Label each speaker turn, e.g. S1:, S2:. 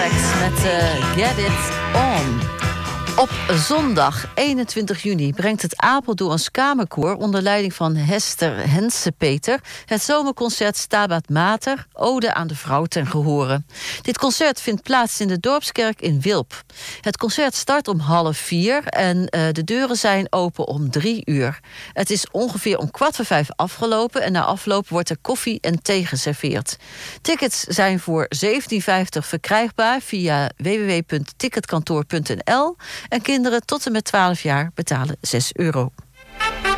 S1: Perfect met Get It On. Op zondag 21 juni brengt het Apeldoorns Kamerkoor onder leiding van Hester Hense-Peter het zomerconcert Stabat Mater, Ode aan de Vrouw ten gehore. Dit concert vindt plaats in de Dorpskerk in Wilp. Het concert start om 3:30 en de deuren zijn open om 3:00. Het is ongeveer om 4:45 afgelopen en na afloop wordt er koffie en thee geserveerd. Tickets zijn voor €17,50 verkrijgbaar via www.ticketkantoor.nl en kinderen tot en met 12 jaar betalen €6.